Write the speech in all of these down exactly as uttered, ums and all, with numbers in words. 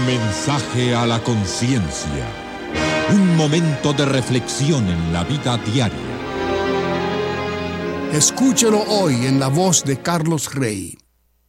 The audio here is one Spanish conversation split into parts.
mensaje a la conciencia. Un momento de reflexión en la vida diaria. Escúchelo hoy en la voz de Carlos Rey.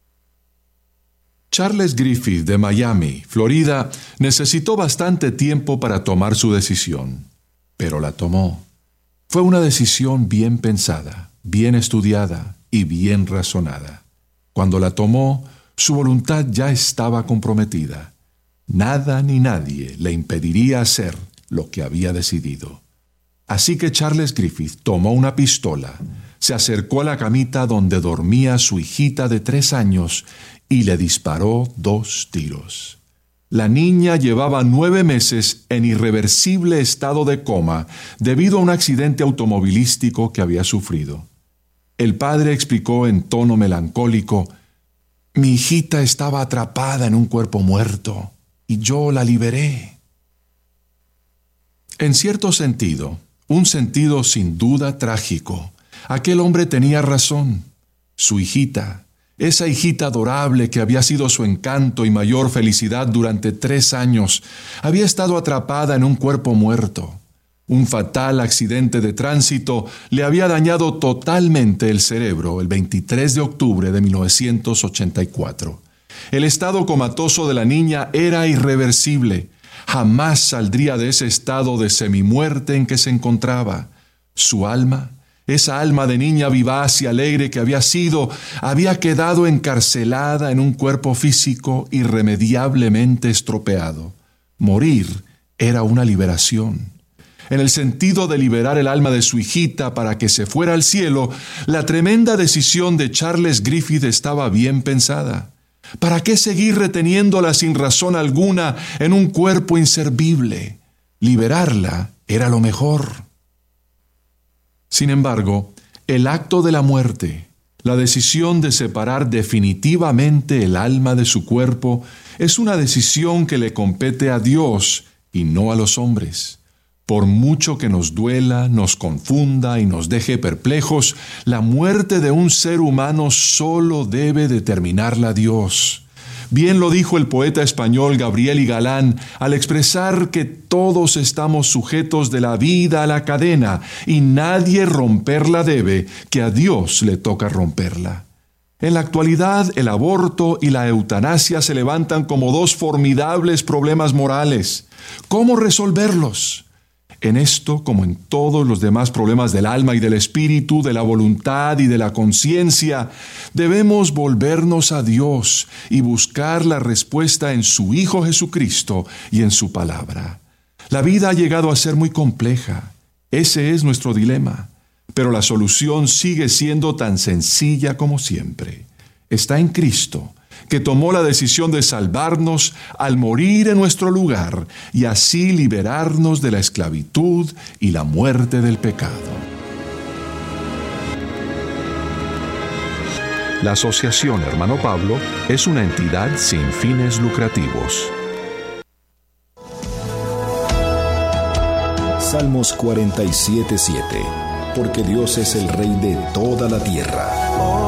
Charles Griffith de Miami, Florida, necesitó bastante tiempo para tomar su decisión, pero la tomó. Fue una decisión bien pensada, bien estudiada y bien razonada. Cuando la tomó, su voluntad ya estaba comprometida. Nada ni nadie le impediría hacer lo que había decidido. Así que Charles Griffith tomó una pistola, se acercó a la camita donde dormía su hijita de tres años y le disparó dos tiros. La niña llevaba nueve meses en irreversible estado de coma debido a un accidente automovilístico que había sufrido. El padre explicó en tono melancólico: «Mi hijita estaba atrapada en un cuerpo muerto y yo la liberé». En cierto sentido, un sentido sin duda trágico, aquel hombre tenía razón. Su hijita, esa hijita adorable que había sido su encanto y mayor felicidad durante tres años, había estado atrapada en un cuerpo muerto. Un fatal accidente de tránsito le había dañado totalmente el cerebro el veintitrés de octubre de mil novecientos ochenta y cuatro. El estado comatoso de la niña era irreversible. Jamás saldría de ese estado de semimuerte en que se encontraba. Su alma, esa alma de niña vivaz y alegre que había sido, había quedado encarcelada en un cuerpo físico irremediablemente estropeado. Morir era una liberación. En el sentido de liberar el alma de su hijita para que se fuera al cielo, la tremenda decisión de Charles Griffith estaba bien pensada. ¿Para qué seguir reteniéndola sin razón alguna en un cuerpo inservible? Liberarla era lo mejor. Sin embargo, el acto de la muerte, la decisión de separar definitivamente el alma de su cuerpo, es una decisión que le compete a Dios y no a los hombres. Por mucho que nos duela, nos confunda y nos deje perplejos, la muerte de un ser humano solo debe determinarla Dios. Bien lo dijo el poeta español Gabriel y Galán al expresar que todos estamos sujetos de la vida a la cadena y nadie romperla debe, que a Dios le toca romperla. En la actualidad, el aborto y la eutanasia se levantan como dos formidables problemas morales. ¿Cómo resolverlos? En esto, como en todos los demás problemas del alma y del espíritu, de la voluntad y de la conciencia, debemos volvernos a Dios y buscar la respuesta en su Hijo Jesucristo y en su palabra. La vida ha llegado a ser muy compleja. Ese es nuestro dilema. Pero la solución sigue siendo tan sencilla como siempre. Está en Cristo, que tomó la decisión de salvarnos al morir en nuestro lugar y así liberarnos de la esclavitud y la muerte del pecado. La Asociación Hermano Pablo es una entidad sin fines lucrativos. Salmos cuarenta y siete, siete. Porque Dios es el Rey de toda la tierra.